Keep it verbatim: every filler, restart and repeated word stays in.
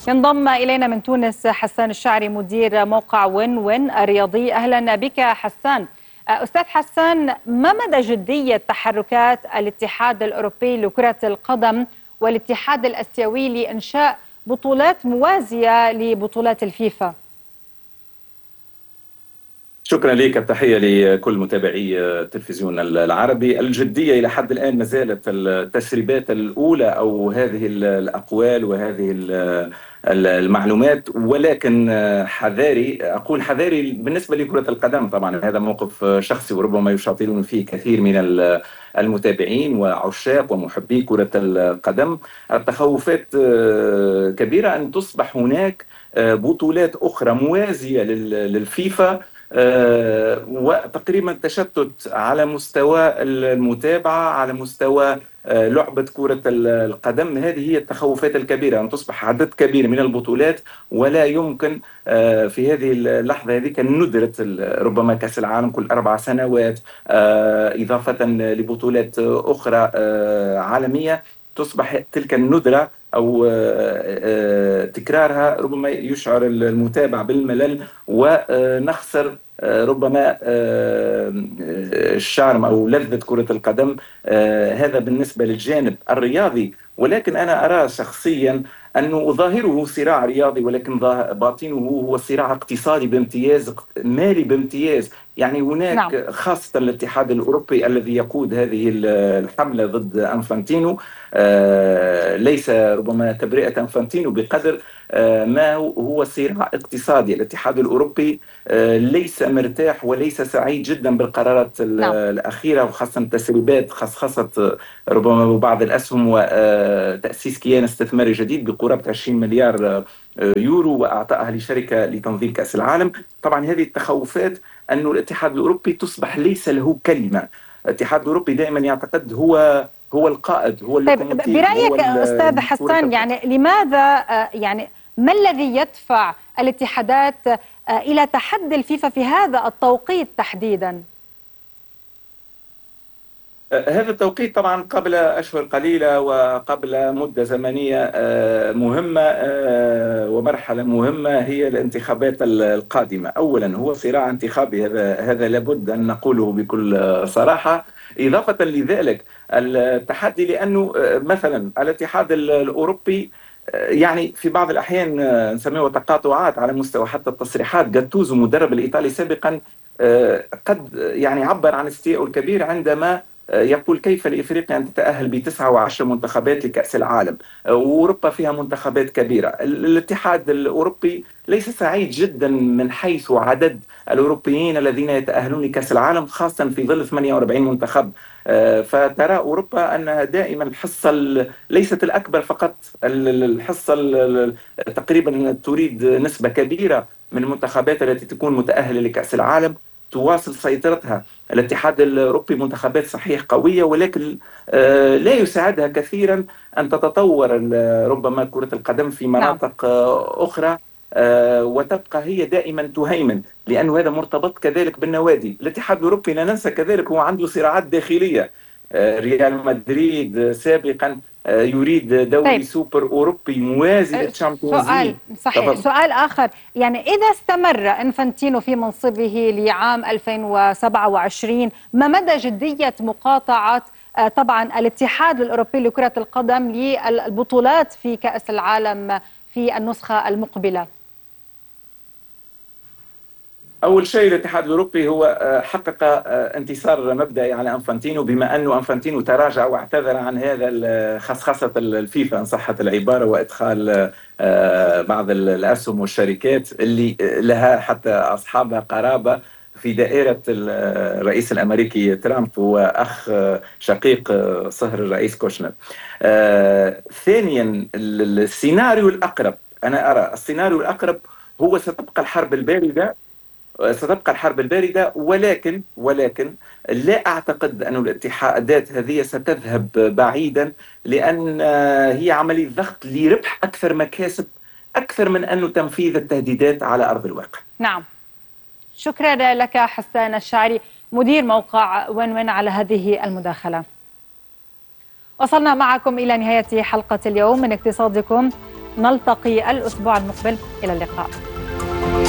ينضم إلينا من تونس حسان الشاعري مدير موقع وين وين الرياضي. أهلا بك حسان. أستاذ حسان، ما مدى جدية تحركات الاتحاد الأوروبي لكرة القدم والاتحاد الآسيوي لإنشاء بطولات موازية لبطولات الفيفا؟ شكرا لك، التحية لكل متابعي التلفزيون العربي. الجدية إلى حد الآن ما زالت التسريبات الأولى أو هذه الأقوال وهذه المعلومات، ولكن حذاري، أقول حذاري بالنسبة لكرة القدم. طبعا هذا موقف شخصي وربما يشاطرون فيه كثير من المتابعين وعشاق ومحبي كرة القدم. التخوفات كبيرة أن تصبح هناك بطولات أخرى موازية للفيفا، أه وتقريبا تشتت على مستوى المتابعة، على مستوى أه لعبة كرة القدم. هذه هي التخوفات الكبيرة، أن تصبح عدد كبير من البطولات ولا يمكن أه في هذه اللحظة هذه ندرة ربما كأس العالم كل أربع سنوات، أه إضافة لبطولات أخرى أه عالمية. تصبح تلك الندرة أو تكرارها ربما يشعر المتابع بالملل ونخسر ربما الشارم أو لذة كرة القدم. هذا بالنسبة للجانب الرياضي، ولكن أنا أرى شخصيا أنه ظاهره صراع رياضي ولكن باطنه هو صراع اقتصادي بامتياز، مالي بامتياز. يعني هناك نعم. خاصة الاتحاد الأوروبي الذي يقود هذه الحملة ضد أنفانتينو، ليس ربما تبرئة أنفانتينو بقدر ما هو صراع اقتصادي. الاتحاد الأوروبي ليس مرتاح وليس سعيد جدا بالقرارات نعم. الأخيرة، وخاصة تسريبات خصخصة ربما بعض الأسهم وتأسيس كيان استثماري جديد بقرابة عشرين مليار يورو وأعطائها لشركة لتنظيم كأس العالم. طبعا هذه التخوفات أن الاتحاد الأوروبي تصبح ليس له كلمة. الاتحاد الأوروبي دائما يعتقد هو هو القائد، هو اللوكوموتيف. طيب برأيك أستاذ حسان، يعني لماذا يعني ما الذي يدفع الاتحادات إلى تحدي الفيفا في هذا التوقيت تحديدا؟ هذا التوقيت طبعا قبل أشهر قليلة وقبل مدة زمنية مهمة ومرحلة مهمة هي الانتخابات القادمة. أولا هو صراع انتخابي، هذا هذا لابد أن نقوله بكل صراحة. إضافة لذلك التحدي، لأنه مثلا الاتحاد الأوروبي يعني في بعض الأحيان نسميه تقاطعات على مستوى حتى التصريحات. جاتوزو المدرب الإيطالي سابقا قد يعني عبر عن استيائه الكبير عندما يقول كيف لإفريقيا أن تتأهل بتسعة وعشر منتخبات لكأس العالم، وأوروبا فيها منتخبات كبيرة. الاتحاد الأوروبي ليس سعيد جدا من حيث عدد الأوروبيين الذين يتأهلون لكأس العالم، خاصة في ظل ثمانية وأربعين منتخب. فترى أوروبا أنها دائما الحصة ليست الأكبر فقط، الحصة تقريبا تريد نسبة كبيرة من المنتخبات التي تكون متأهلة لكأس العالم تواصل سيطرتها. الاتحاد الأوروبي منتخبات صحيح قوية، ولكن لا يساعدها كثيرا أن تتطور ربما كرة القدم في مناطق أخرى، وتبقى هي دائما تهيمن، لأنه هذا مرتبط كذلك بالنوادي. الاتحاد الأوروبي لا ننسى كذلك هو عنده صراعات داخلية. ريال مدريد سابقا يريد دوري طيب. سوبر أوروبي موازي للتشامبيونز ليج. سؤال صحيح طبعا. سؤال آخر، يعني إذا استمر إنفانتينو في منصبه لعام ألفين وسبعة وعشرين، ما مدى جدية مقاطعة طبعا الاتحاد الأوروبي لكرة القدم للبطولات في كأس العالم في النسخة المقبلة؟ أول شيء الاتحاد الأوروبي هو حقق انتصار مبدئي على أنفانتينو، بما أنه أنفانتينو تراجع واعتذر عن هذا خصخصة الفيفا إن صحت العبارة، وإدخال بعض الأسهم والشركات اللي لها حتى أصحابها قرابة في دائرة الرئيس الأمريكي ترامب وأخ شقيق صهر الرئيس كوشنر. ثانيا السيناريو الأقرب، أنا أرى السيناريو الأقرب هو ستبقى الحرب الباردة ستبقى الحرب الباردة، ولكن ولكن لا أعتقد أن الاتحادات هذه ستذهب بعيدا، لأن هي عملية ضغط لربح أكثر مكاسب أكثر من أنه تنفيذ التهديدات على أرض الواقع. نعم، شكرا لك حسان الشاعري مدير موقع وين وين على هذه المداخلة. وصلنا معكم إلى نهاية حلقة اليوم من اقتصادكم. نلتقي الأسبوع المقبل. إلى اللقاء.